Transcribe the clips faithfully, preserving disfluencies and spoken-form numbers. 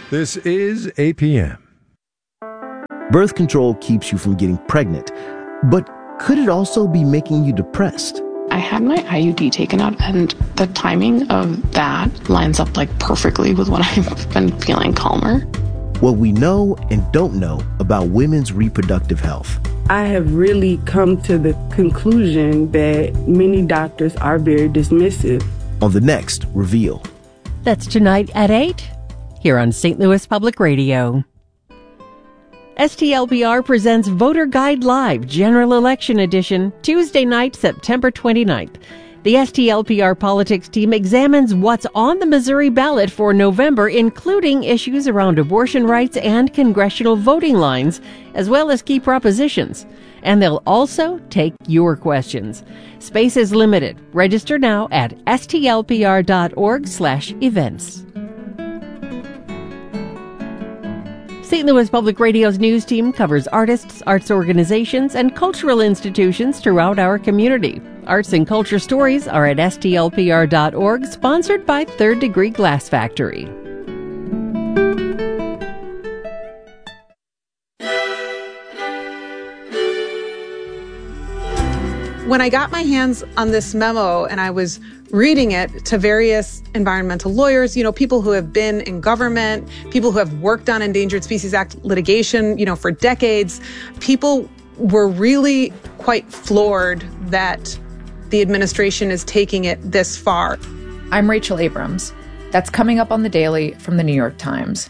This is A P M. Birth control keeps you from getting pregnant, but could it also be making you depressed? I had my I U D taken out, and the timing of that lines up like perfectly with when I've been feeling calmer. What we know and don't know about women's reproductive health. I have really come to the conclusion that many doctors are very dismissive. On the next Reveal. That's tonight at eight, here on Saint Louis Public Radio. S T L P R presents Voter Guide Live General Election Edition, Tuesday night, September twenty-ninth. The S T L P R politics team examines what's on the Missouri ballot for November, including issues around abortion rights and congressional voting lines, as well as key propositions. And they'll also take your questions. Space is limited. Register now at stlpr.org slash events. Saint Louis Public Radio's news team covers artists, arts organizations, and cultural institutions throughout our community. Arts and culture stories are at S T L P R dot org, sponsored by Third Degree Glass Factory. When I got my hands on this memo and I was reading it to various environmental lawyers, you know, people who have been in government, people who have worked on Endangered Species Act litigation, you know, for decades, people were really quite floored that the administration is taking it this far. I'm Rachel Abrams. That's coming up on The Daily from the New York Times.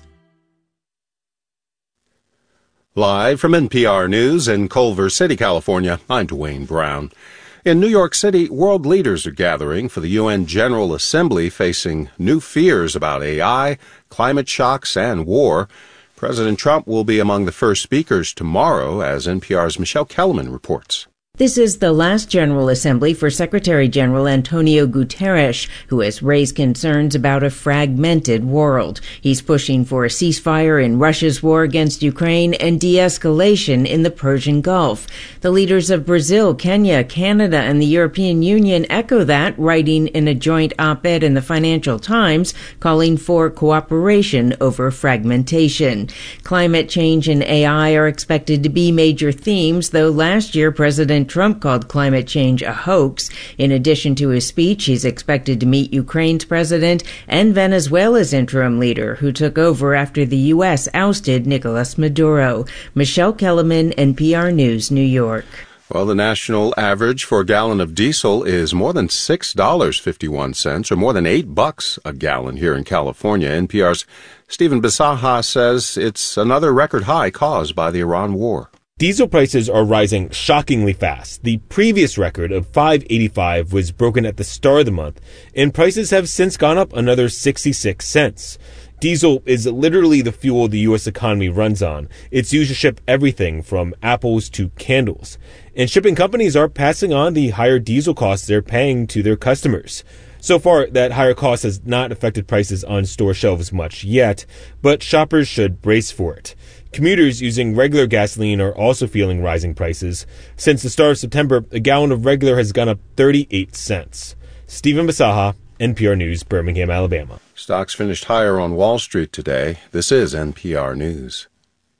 Live from N P R News in Culver City, California, I'm Dwayne Brown. In New York City, world leaders are gathering for the U N General Assembly, facing new fears about A I, climate shocks, and war. President Trump will be among the first speakers tomorrow, as N P R's Michelle Kellerman reports. This is the last General Assembly for Secretary General Antonio Guterres, who has raised concerns about a fragmented world. He's pushing for a ceasefire in Russia's war against Ukraine and de-escalation in the Persian Gulf. The leaders of Brazil, Kenya, Canada, and the European Union echo that, writing in a joint op-ed in the Financial Times, calling for cooperation over fragmentation. Climate change and A I are expected to be major themes, though last year President Trump called climate change a hoax. In addition to his speech, he's expected to meet Ukraine's president and Venezuela's interim leader, who took over after the U S ousted Nicolas Maduro. Michelle Kellerman, N P R News, New York. Well, the national average for a gallon of diesel is more than six dollars and fifty-one cents, or more than eight bucks a gallon here in California. N P R's Stephen Bisaha says it's another record high caused by the Iran war. Diesel prices are rising shockingly fast. The previous record of five dollars and eighty-five cents was broken at the start of the month, and prices have since gone up another sixty-six cents. Diesel is literally the fuel the U S economy runs on. It's used to ship everything from apples to candles. And shipping companies are passing on the higher diesel costs they're paying to their customers. So far, that higher cost has not affected prices on store shelves much yet, but shoppers should brace for it. Commuters using regular gasoline are also feeling rising prices. Since the start of September, a gallon of regular has gone up thirty-eight cents. Stephen Bisaha, N P R News, Birmingham, Alabama. Stocks finished higher on Wall Street today. This is N P R News.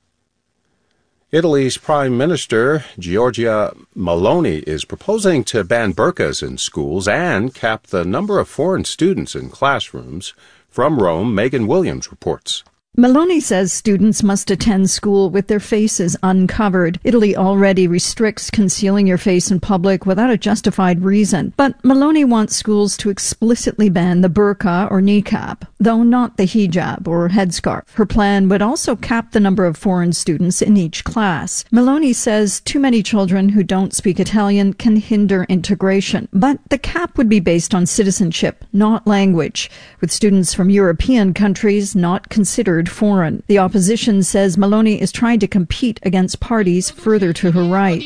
Italy's Prime Minister, Giorgia Meloni, is proposing to ban burqas in schools and cap the number of foreign students in classrooms. From Rome, Megan Williams reports. Meloni says students must attend school with their faces uncovered. Italy already restricts concealing your face in public without a justified reason. But Meloni wants schools to explicitly ban the burqa or niqab, though not the hijab or headscarf. Her plan would also cap the number of foreign students in each class. Meloni says too many children who don't speak Italian can hinder integration. But the cap would be based on citizenship, not language, with students from European countries not considered foreign. The opposition says Meloni is trying to compete against parties further to her right.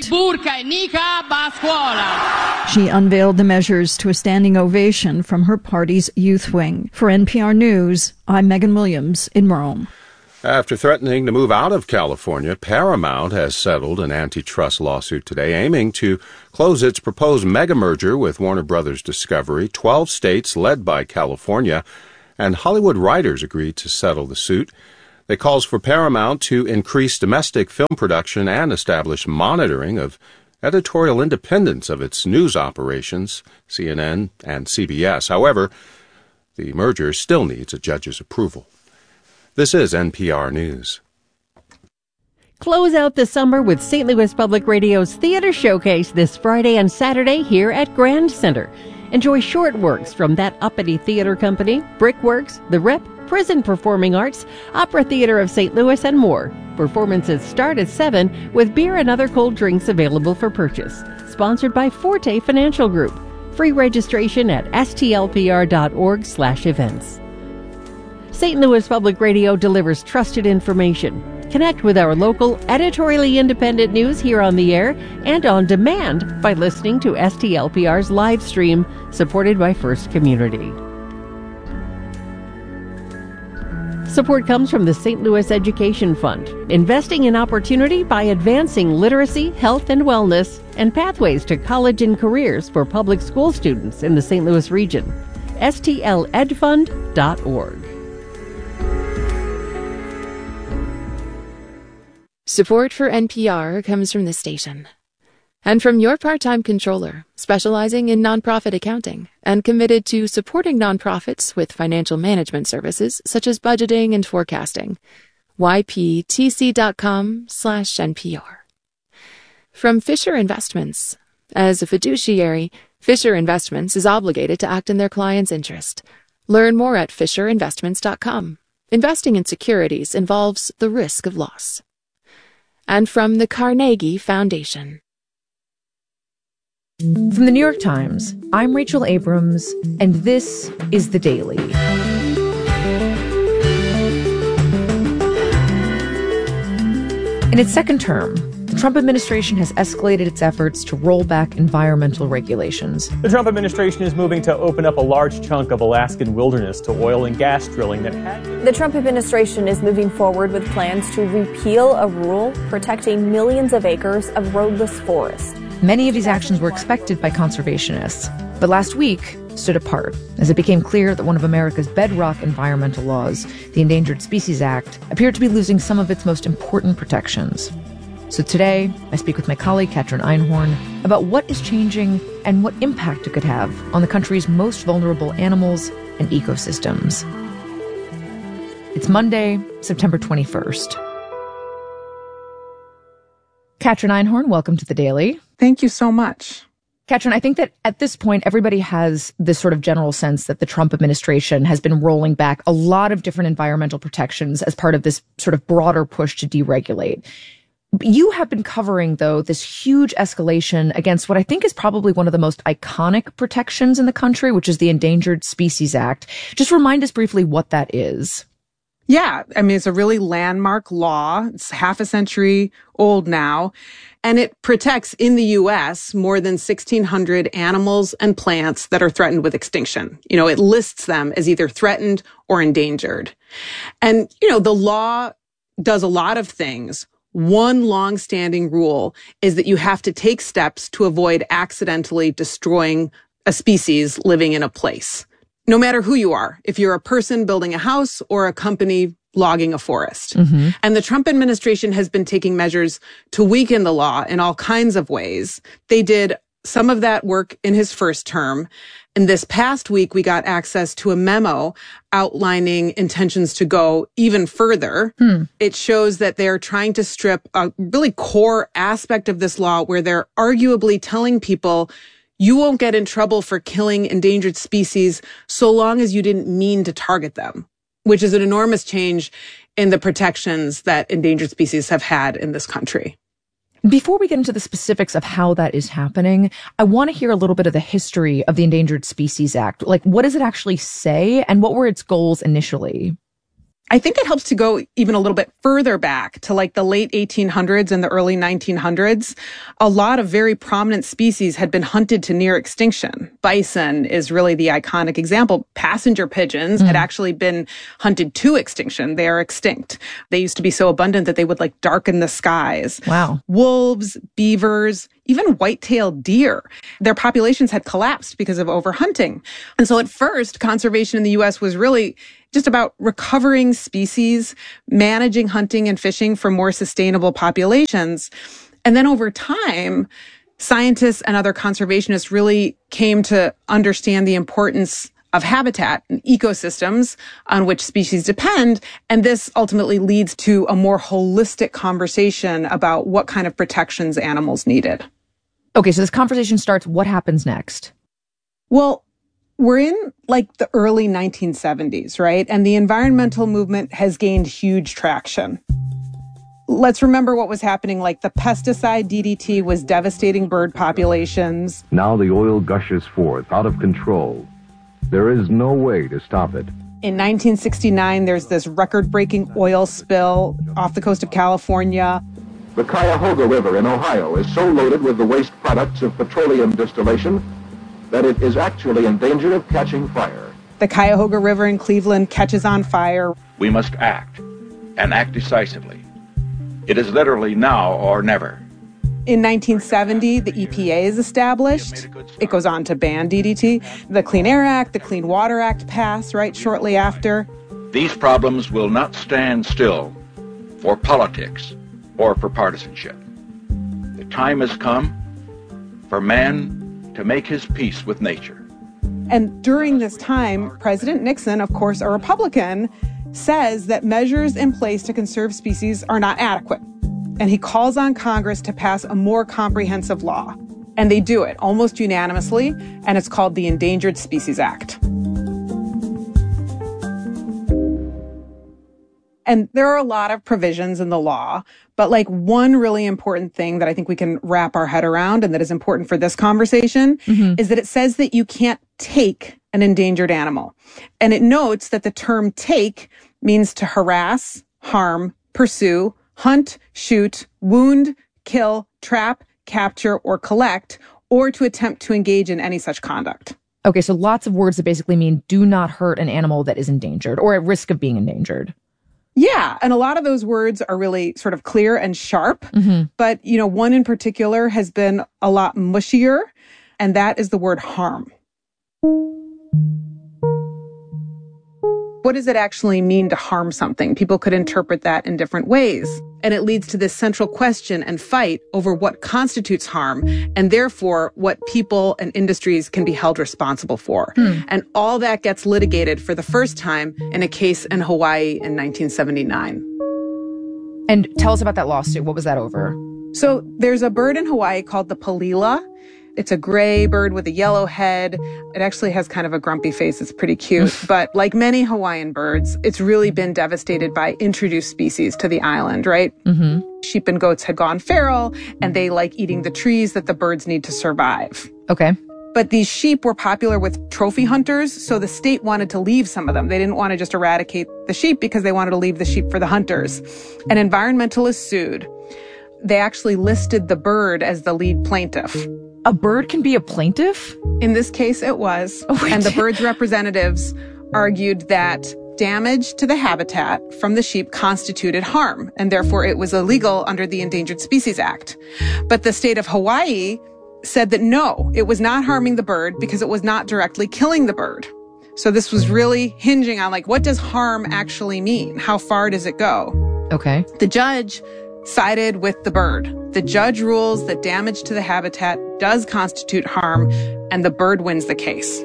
She unveiled the measures to a standing ovation from her party's youth wing. For N P R News, I'm Megan Williams in Rome. After threatening to move out of California, Paramount has settled an antitrust lawsuit today aiming to close its proposed mega merger with Warner Brothers Discovery. Twelve states, led by California, and Hollywood writers agreed to settle the suit. It calls for Paramount to increase domestic film production and establish monitoring of editorial independence of its news operations, C N N and C B S. However, the merger still needs a judge's approval. This is N P R News. Close out the summer with Saint Louis Public Radio's Theater Showcase this Friday and Saturday here at Grand Center. Enjoy short works from That Uppity Theater Company, Brickworks, The Rep, Prison Performing Arts, Opera Theater of Saint Louis, and more. Performances start at seven with beer and other cold drinks available for purchase. Sponsored by Forte Financial Group. Free registration at s t l p r dot org slash events. Saint Louis Public Radio delivers trusted information. Connect with our local, editorially independent news here on the air and on demand by listening to S T L P R's live stream, supported by First Community. Support comes from the Saint Louis Education Fund, investing in opportunity by advancing literacy, health, and wellness, and pathways to college and careers for public school students in the Saint Louis region. S T L ed fund dot org. Support for N P R comes from this station and from your part-time controller, specializing in nonprofit accounting and committed to supporting nonprofits with financial management services such as budgeting and forecasting. y p t c dot com slash N P R. From Fisher Investments. As a fiduciary, Fisher Investments is obligated to act in their client's interest. Learn more at fisher investments dot com. Investing in securities involves the risk of loss. And from the Carnegie Foundation. From the New York Times, I'm Rachel Abrams, and this is The Daily. In its second term, the Trump administration has escalated its efforts to roll back environmental regulations. The Trump administration is moving to open up a large chunk of Alaskan wilderness to oil and gas drilling that had been... The Trump administration is moving forward with plans to repeal a rule protecting millions of acres of roadless forest. Many of these actions were expected by conservationists, but last week stood apart as it became clear that one of America's bedrock environmental laws, the Endangered Species Act, appeared to be losing some of its most important protections. So today, I speak with my colleague, Katrin Einhorn, about what is changing and what impact it could have on the country's most vulnerable animals and ecosystems. It's Monday, September twenty-first. Katrin Einhorn, welcome to The Daily. Thank you so much. Katrin, I think that at this point, everybody has this sort of general sense that the Trump administration has been rolling back a lot of different environmental protections as part of this sort of broader push to deregulate. You have been covering, though, this huge escalation against what I think is probably one of the most iconic protections in the country, which is the Endangered Species Act. Just remind us briefly what that is. Yeah, I mean, it's a really landmark law. It's half a century old now, and it protects in the U S more than sixteen hundred animals and plants that are threatened with extinction. You know, it lists them as either threatened or endangered. And, you know, the law does a lot of things. One long-standing rule is that you have to take steps to avoid accidentally destroying a species living in a place, no matter who you are, if you're a person building a house or a company logging a forest. Mm-hmm. And the Trump administration has been taking measures to weaken the law in all kinds of ways. They did some of that work in his first term. And this past week, we got access to a memo outlining intentions to go even further. Hmm. It shows that they're trying to strip a really core aspect of this law where they're arguably telling people you won't get in trouble for killing endangered species so long as you didn't mean to target them, which is an enormous change in the protections that endangered species have had in this country. Before we get into the specifics of how that is happening, I want to hear a little bit of the history of the Endangered Species Act. Like, what does it actually say, and what were its goals initially? I think it helps to go even a little bit further back to like the late eighteen hundreds and the early nineteen hundreds. A lot of very prominent species had been hunted to near extinction. Bison is really the iconic example. Passenger pigeons mm. had actually been hunted to extinction. They are extinct. They used to be so abundant that they would like darken the skies. Wow. Wolves, beavers, even white-tailed deer. Their populations had collapsed because of overhunting. And so at first, conservation in the U S was really just about recovering species, managing hunting and fishing for more sustainable populations. And then over time, scientists and other conservationists really came to understand the importance of habitat and ecosystems on which species depend. And this ultimately leads to a more holistic conversation about what kind of protections animals needed. Okay, so this conversation starts. What happens next? Well, we're in like the early nineteen seventies, right? And the environmental movement has gained huge traction. Let's remember what was happening. Like the pesticide D D T was devastating bird populations. Now the oil gushes forth out of control. There is no way to stop it. In nineteen sixty-nine, there's this record-breaking oil spill off the coast of California. The Cuyahoga River in Ohio is so loaded with the waste products of petroleum distillation that it is actually in danger of catching fire. The Cuyahoga River in Cleveland catches on fire. We must act, and act decisively. It is literally now or never. In nineteen seventy, the E P A is established. It goes on to ban D D T. The Clean Air Act, the Clean Water Act pass, right, shortly after. These problems will not stand still for politics or for partisanship. The time has come for man to make his peace with nature. And during this time, President Nixon, of course a Republican, says that measures in place to conserve species are not adequate. And he calls on Congress to pass a more comprehensive law. And they do it almost unanimously, and it's called the Endangered Species Act. And there are a lot of provisions in the law, but like one really important thing that I think we can wrap our head around and that is important for this conversation mm-hmm. is that it says that you can't take an endangered animal. And it notes that the term take means to harass, harm, pursue, hunt, shoot, wound, kill, trap, capture, or collect, or to attempt to engage in any such conduct. Okay, so lots of words that basically mean do not hurt an animal that is endangered or at risk of being endangered. Yeah, and a lot of those words are really sort of clear and sharp, mm-hmm. but, you know, one in particular has been a lot mushier, and that is the word harm. What does it actually mean to harm something? People could interpret that in different ways. And it leads to this central question and fight over what constitutes harm, and therefore what people and industries can be held responsible for. Hmm. And all that gets litigated for the first time in a case in Hawaii in nineteen seventy-nine. And tell us about that lawsuit. What was that over? So there's a bird in Hawaii called the palila. It's a gray bird with a yellow head. It actually has kind of a grumpy face. It's pretty cute. But like many Hawaiian birds, it's really been devastated by introduced species to the island, right? Mm-hmm. Sheep and goats had gone feral, and they like eating the trees that the birds need to survive. Okay. But these sheep were popular with trophy hunters, so the state wanted to leave some of them. They didn't want to just eradicate the sheep because they wanted to leave the sheep for the hunters. And environmentalists sued. They actually listed the bird as the lead plaintiff. A bird can be a plaintiff? In this case, it was. Oh, and the bird's representatives argued that damage to the habitat from the sheep constituted harm, and therefore it was illegal under the Endangered Species Act. But the state of Hawaii said that no, it was not harming the bird because it was not directly killing the bird. So this was really hinging on, like, what does harm actually mean? How far does it go? Okay. The judge sided with the bird. The judge rules that damage to the habitat does constitute harm, and the bird wins the case.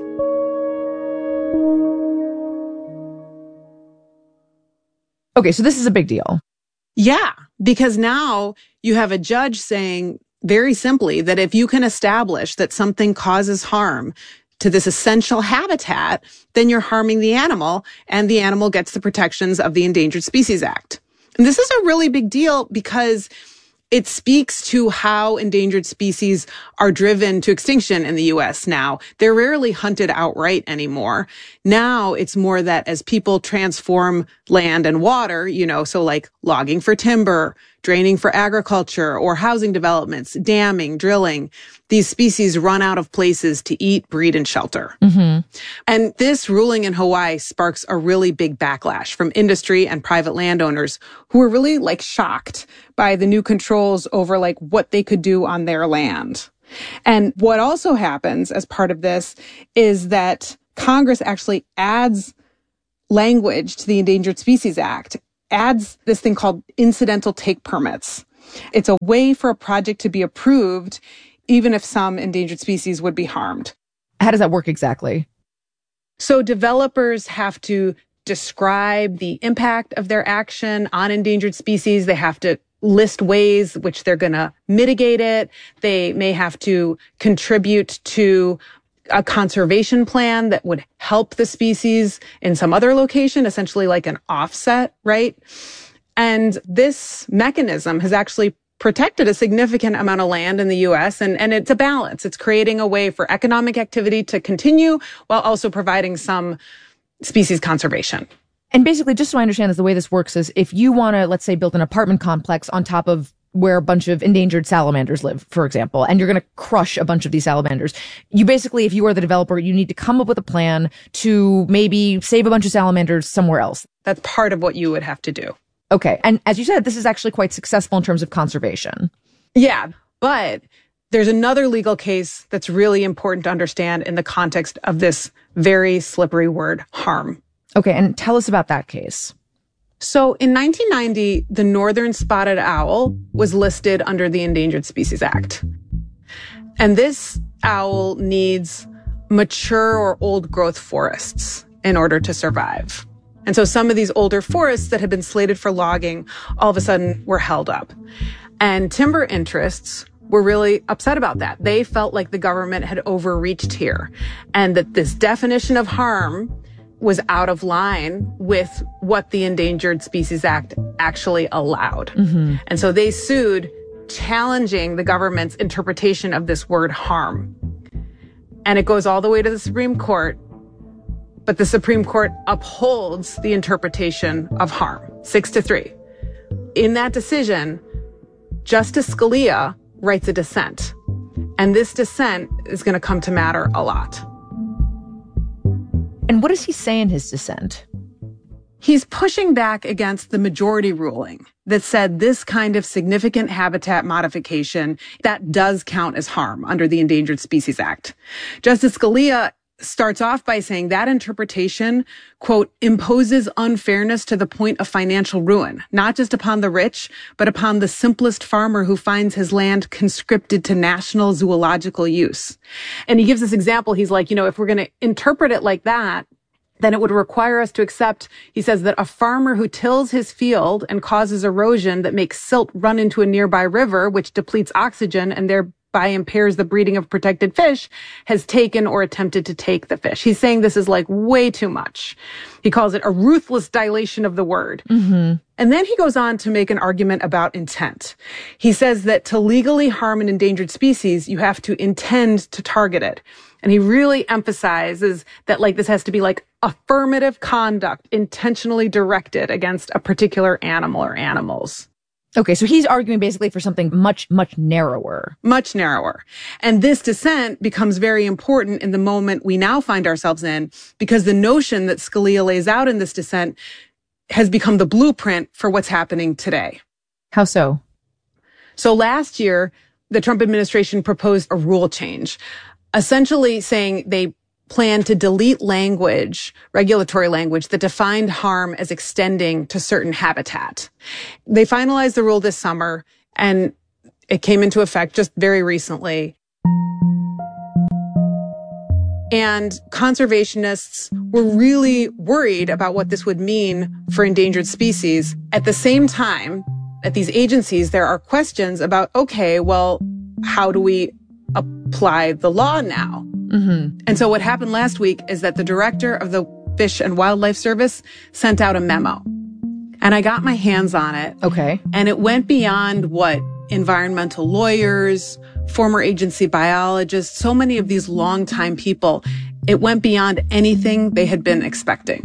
Okay, so this is a big deal. Yeah, because now you have a judge saying very simply that if you can establish that something causes harm to this essential habitat, then you're harming the animal, and the animal gets the protections of the Endangered Species Act. And this is a really big deal because It speaks to how endangered species are driven to extinction in the U S now. They're rarely hunted outright anymore. Now it's more that as people transform land and water, you know, so like logging for timber, draining for agriculture or housing developments, damming, drilling, these species run out of places to eat, breed, and shelter. Mm-hmm. And this ruling in Hawaii sparks a really big backlash from industry and private landowners who are really like shocked by the new controls over like what they could do on their land. And what also happens as part of this is that Congress actually adds language to the Endangered Species Act, adds this thing called incidental take permits. It's a way for a project to be approved even if some endangered species would be harmed. How does that work exactly? So developers have to describe the impact of their action on endangered species. They have to list ways which they're going to mitigate it. They may have to contribute to a conservation plan that would help the species in some other location, essentially like an offset, right? And this mechanism has actually protected a significant amount of land in the U S, and, and it's a balance. It's creating a way for economic activity to continue while also providing some species conservation. And basically, just so I understand this, the way this works is if you want to, let's say, build an apartment complex on top of where a bunch of endangered salamanders live, for example, and you're going to crush a bunch of these salamanders, you basically, if you are the developer, you need to come up with a plan to maybe save a bunch of salamanders somewhere else. That's part of what you would have to do. Okay. And as you said, this is actually quite successful in terms of conservation. Yeah, but there's another legal case that's really important to understand in the context of this very slippery word, harm. Okay, and tell us about that case. So in nineteen ninety, the northern spotted owl was listed under the Endangered Species Act. And this owl needs mature or old growth forests in order to survive. And so some of these older forests that had been slated for logging all of a sudden were held up. And timber interests were really upset about that. They felt like the government had overreached here and that this definition of harm was out of line with what the Endangered Species Act actually allowed. Mm-hmm. And so they sued, challenging the government's interpretation of this word harm. And it goes all the way to the Supreme Court. But the Supreme Court upholds the interpretation of harm, six to three. In that decision, Justice Scalia writes a dissent. And this dissent is going to come to matter a lot. And what does he say in his dissent? He's pushing back against the majority ruling that said this kind of significant habitat modification, that does count as harm under the Endangered Species Act. Justice Scalia starts off by saying that interpretation, quote, imposes unfairness to the point of financial ruin, not just upon the rich, but upon the simplest farmer who finds his land conscripted to national zoological use. And he gives this example. He's like, you know, if we're going to interpret it like that, then it would require us to accept, he says, that a farmer who tills his field and causes erosion that makes silt run into a nearby river, which depletes oxygen and thereby impairs the breeding of protected fish, has taken or attempted to take the fish. He's saying this is like way too much. He calls it a ruthless dilation of the word. Mm-hmm. And then he goes on to make an argument about intent. He says that to legally harm an endangered species, you have to intend to target it. And he really emphasizes that like this has to be like affirmative conduct intentionally directed against a particular animal or animals. Okay, so he's arguing basically for something much, much narrower. Much narrower. And this dissent becomes very important in the moment we now find ourselves in, because the notion that Scalia lays out in this dissent has become the blueprint for what's happening today. How so? So last year, the Trump administration proposed a rule change, essentially saying they plan to delete language, regulatory language, that defined harm as extending to certain habitat. They finalized the rule this summer, and it came into effect just very recently. And conservationists were really worried about what this would mean for endangered species. At the same time, at these agencies, there are questions about, okay, well, how do we apply the law now? Mm-hmm. And so what happened last week is that the director of the Fish and Wildlife Service sent out a memo. And I got my hands on it. Okay. And it went beyond what environmental lawyers, former agency biologists, so many of these longtime people. It went beyond anything they had been expecting.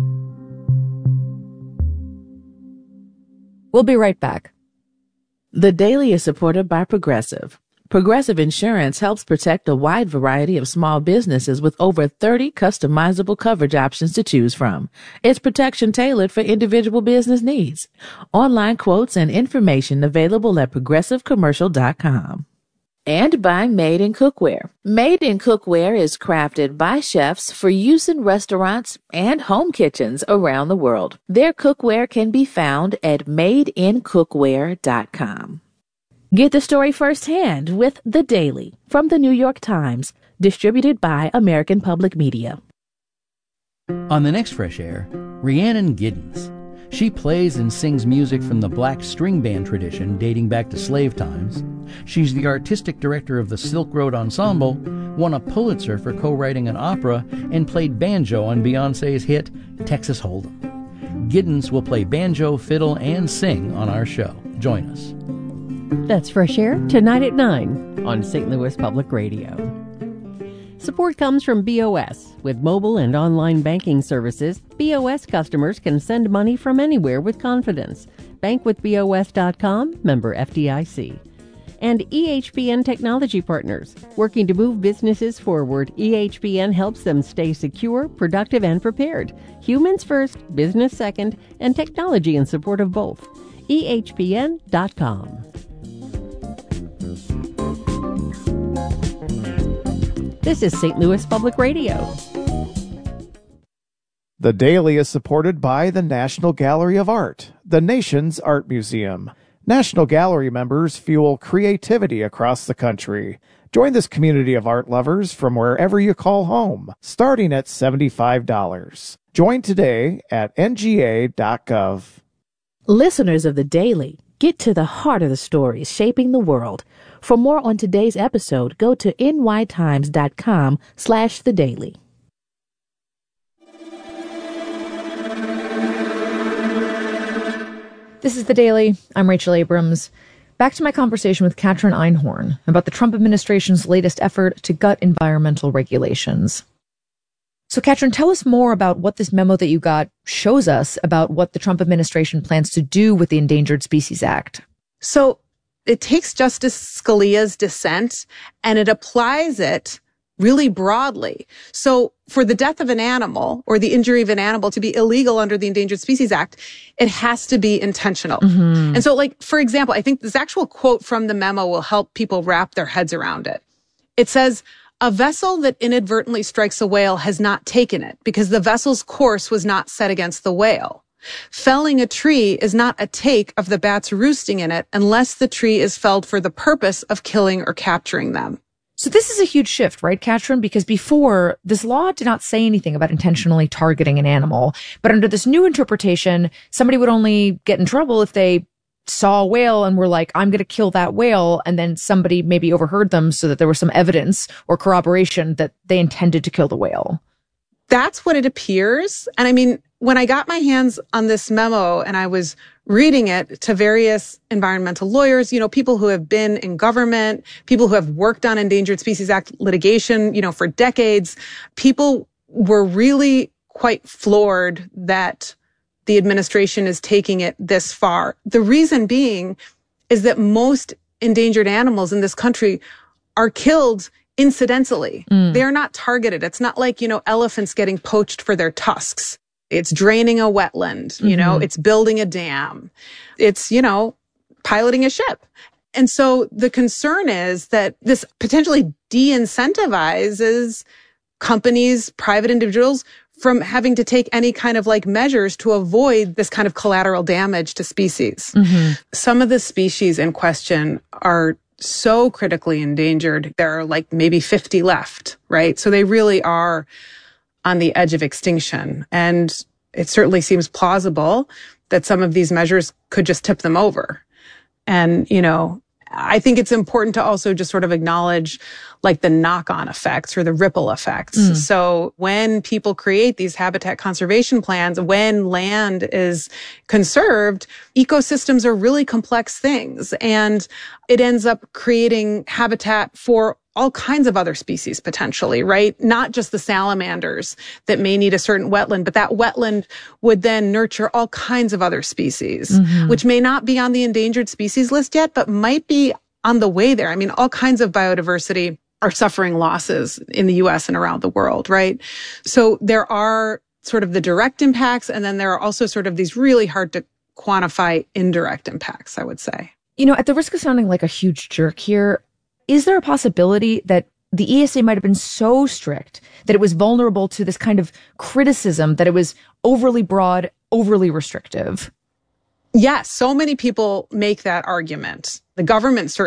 We'll be right back. The Daily is supported by Progressive. Progressive Insurance helps protect a wide variety of small businesses with over thirty customizable coverage options to choose from. It's protection tailored for individual business needs. Online quotes and information available at progressive commercial dot com. And by Made in Cookware. Made in Cookware is crafted by chefs for use in restaurants and home kitchens around the world. Their cookware can be found at made in cookware dot com. Get the story firsthand with The Daily from the New York Times, distributed by American Public Media. On the next Fresh Air, Rhiannon Giddens. She plays and sings music from the black string band tradition dating back to slave times. She's the artistic director of the Silk Road Ensemble, won a Pulitzer for co-writing an opera, and played banjo on Beyoncé's hit Texas Hold'em. Giddens will play banjo, fiddle, and sing on our show. Join us. That's Fresh Air tonight at nine on Saint Louis Public Radio. Support comes from B O S. With mobile and online banking services, B O S customers can send money from anywhere with confidence. bank with B O S dot com, member F D I C. And E H P N Technology Partners. Working to move businesses forward, E H P N helps them stay secure, productive, and prepared. Humans first, business second, and technology in support of both. E H P N dot com. This is Saint Louis Public Radio. The Daily is supported by the National Gallery of Art, the nation's art museum. National Gallery members fuel creativity across the country. Join this community of art lovers from wherever you call home, starting at seventy-five dollars. Join today at N G A dot gov. Listeners of The Daily, get to the heart of the stories shaping the world. For more on today's episode, go to N Y Times dot com slash The Daily. This is The Daily. I'm Rachel Abrams. Back to my conversation with Katrin Einhorn about the Trump administration's latest effort to gut environmental regulations. So, Katrin, tell us more about what this memo that you got shows us about what the Trump administration plans to do with the Endangered Species Act. So it takes Justice Scalia's dissent and it applies it really broadly. So for the death of an animal or the injury of an animal to be illegal under the Endangered Species Act, it has to be intentional. Mm-hmm. And so, like, for example, I think this actual quote from the memo will help people wrap their heads around it. It says, "A vessel that inadvertently strikes a whale has not taken it because the vessel's course was not set against the whale. Felling a tree is not a take of the bats roosting in it unless the tree is felled for the purpose of killing or capturing them." So this is a huge shift, right, Katrin? Because before, this law did not say anything about intentionally targeting an animal. But under this new interpretation, somebody would only get in trouble if they saw a whale and were like, I'm going to kill that whale. And then somebody maybe overheard them so that there was some evidence or corroboration that they intended to kill the whale. That's what it appears. And I mean, when I got my hands on this memo and I was reading it to various environmental lawyers, you know, people who have been in government, people who have worked on Endangered Species Act litigation, you know, for decades, people were really quite floored that the administration is taking it this far. The reason being is that most endangered animals in this country are killed incidentally. Mm. They are not targeted. It's not like, you know, elephants getting poached for their tusks. It's draining a wetland, you mm-hmm. know, it's building a dam. It's, you know, piloting a ship. And so the concern is that this potentially de-incentivizes companies, private individuals from having to take any kind of like measures to avoid this kind of collateral damage to species. Mm-hmm. Some of the species in question are so critically endangered. There are like maybe fifty left, right? So they really are on the edge of extinction. And it certainly seems plausible that some of these measures could just tip them over. And, you know, I think it's important to also just sort of acknowledge like the knock-on effects or the ripple effects. Mm. So when people create these habitat conservation plans, when land is conserved, ecosystems are really complex things. And it ends up creating habitat for all kinds of other species potentially, right? Not just the salamanders that may need a certain wetland, but that wetland would then nurture all kinds of other species, mm-hmm. which may not be on the endangered species list yet, but might be on the way there. I mean, all kinds of biodiversity are suffering losses in the U S and around the world, right? So there are sort of the direct impacts, and then there are also sort of these really hard to quantify indirect impacts, I would say. You know, at the risk of sounding like a huge jerk here, is there a possibility that the E S A might have been so strict that it was vulnerable to this kind of criticism, that it was overly broad, overly restrictive? Yes, so many people make that argument. The government certainly